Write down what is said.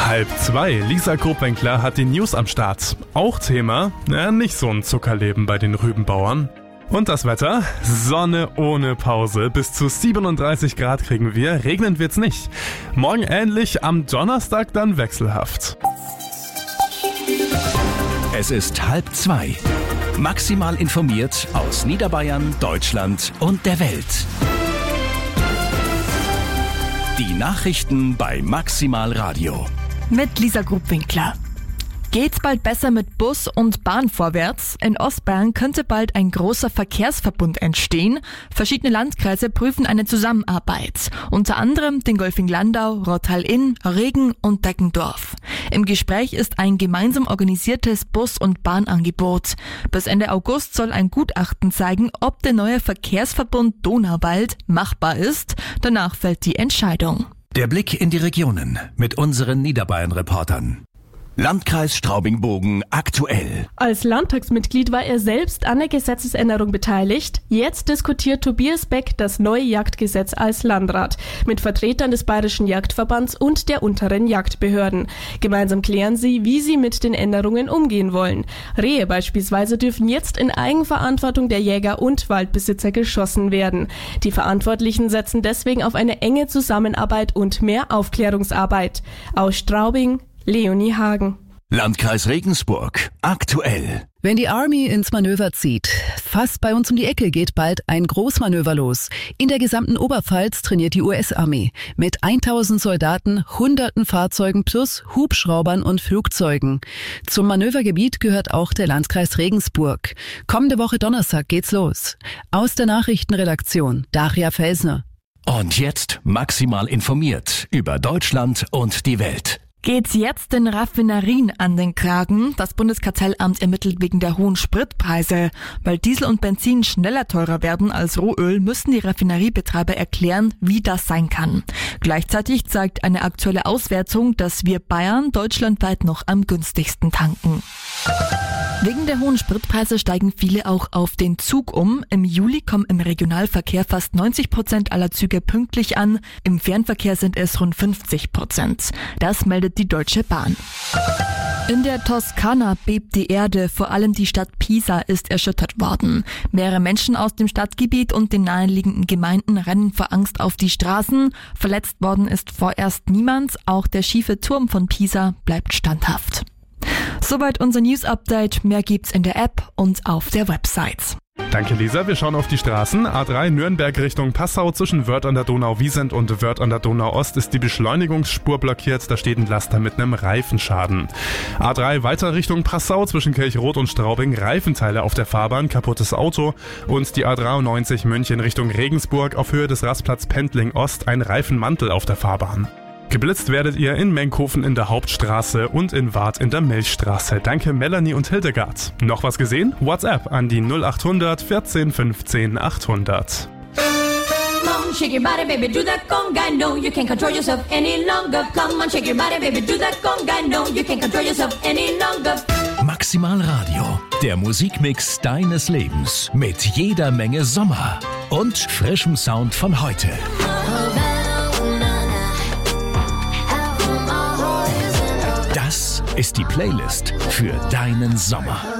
1:30. Lisa Kobwenkler hat die News am Start. Auch Thema, nicht so ein Zuckerleben bei den Rübenbauern. Und das Wetter? Sonne ohne Pause. Bis zu 37 Grad kriegen wir. Regnen wird's nicht. Morgen ähnlich, am Donnerstag dann wechselhaft. Es ist 1:30. Maximal informiert aus Niederbayern, Deutschland und der Welt. Die Nachrichten bei Maximal Radio. Mit Lisa Grubwinkler. Geht's bald besser mit Bus und Bahn vorwärts? In Ostbayern könnte bald ein großer Verkehrsverbund entstehen. Verschiedene Landkreise prüfen eine Zusammenarbeit. Unter anderem den Golfing-Landau, Rottal-Inn, Regen und Deckendorf. Im Gespräch ist ein gemeinsam organisiertes Bus- und Bahnangebot. Bis Ende August soll ein Gutachten zeigen, ob der neue Verkehrsverbund Donauwald machbar ist. Danach fällt die Entscheidung. Der Blick in die Regionen mit unseren Niederbayern-Reportern. Landkreis Straubing-Bogen aktuell. Als Landtagsmitglied war er selbst an der Gesetzesänderung beteiligt. Jetzt diskutiert Tobias Beck das neue Jagdgesetz als Landrat mit Vertretern des Bayerischen Jagdverbands und der unteren Jagdbehörden. Gemeinsam klären sie, wie sie mit den Änderungen umgehen wollen. Rehe beispielsweise dürfen jetzt in Eigenverantwortung der Jäger und Waldbesitzer geschossen werden. Die Verantwortlichen setzen deswegen auf eine enge Zusammenarbeit und mehr Aufklärungsarbeit. Aus Straubing, Leonie Hagen. Landkreis Regensburg aktuell. Wenn die Army ins Manöver zieht, fast bei uns um die Ecke geht bald ein Großmanöver los. In der gesamten Oberpfalz trainiert die US-Armee mit 1000 Soldaten, hunderten Fahrzeugen plus Hubschraubern und Flugzeugen. Zum Manövergebiet gehört auch der Landkreis Regensburg. Kommende Woche Donnerstag geht's los. Aus der Nachrichtenredaktion Daria Felsner. Und jetzt maximal informiert über Deutschland und die Welt. Geht's jetzt den Raffinerien an den Kragen? Das Bundeskartellamt ermittelt wegen der hohen Spritpreise. Weil Diesel und Benzin schneller teurer werden als Rohöl, müssen die Raffineriebetreiber erklären, wie das sein kann. Gleichzeitig zeigt eine aktuelle Auswertung, dass wir Bayern deutschlandweit noch am günstigsten tanken. Wegen der hohen Spritpreise steigen viele auch auf den Zug um. Im Juli kommen im Regionalverkehr fast 90% aller Züge pünktlich an. Im Fernverkehr sind es rund 50%. Das meldet die Deutsche Bahn. In der Toskana bebt die Erde, vor allem die Stadt Pisa ist erschüttert worden. Mehrere Menschen aus dem Stadtgebiet und den naheliegenden Gemeinden rennen vor Angst auf die Straßen. Verletzt worden ist vorerst niemand, auch der schiefe Turm von Pisa bleibt standhaft. Soweit unser News-Update, mehr gibt's in der App und auf der Website. Danke Lisa, wir schauen auf die Straßen. A3 Nürnberg Richtung Passau zwischen Wörth an der Donau-Wiesent und Wörth an der Donau-Ost ist die Beschleunigungsspur blockiert, da steht ein Laster mit einem Reifenschaden. A3 weiter Richtung Passau zwischen Kelchroth und Straubing, Reifenteile auf der Fahrbahn, kaputtes Auto. Und die A93 München Richtung Regensburg auf Höhe des Rastplatz Pendling Ost, ein Reifenmantel auf der Fahrbahn. Geblitzt werdet ihr in Menkhofen in der Hauptstraße und in Waadt in der Milchstraße. Danke Melanie und Hildegard. Noch was gesehen? WhatsApp an die 0800 14 15 800. Come on, shake your body, baby, do that conga. No, you can't control yourself any longer. Come on, shake your body, baby, do that conga. No, you can't control yourself any longer. Maximal Radio, der Musikmix deines Lebens mit jeder Menge Sommer und frischem Sound von heute. Das ist die Playlist für deinen Sommer.